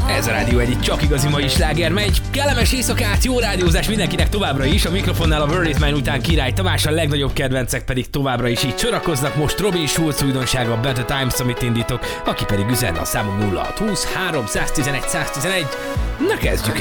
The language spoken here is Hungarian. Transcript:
Ez a Rádió Egy csak igazi mai sláger megy. Kellemes éjszakát, jó rádiózás mindenkinek továbbra is. A mikrofonnál a World Is Mine után Király Tamás, a legnagyobb kedvencek pedig továbbra is így sorakoznak. Most Robin Schulz újdonsága, a Better Times, amit indítok, aki pedig üzenne a számom 0620 311 111. Na kezdjük el!